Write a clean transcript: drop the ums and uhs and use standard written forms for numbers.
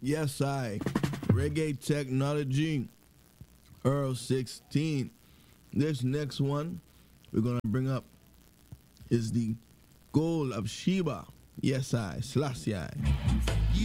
Yes, I. Reggae Technology, Earl 16. This next one we're gonna bring up is the Goal of Sheba. Yes, I. Selassie I.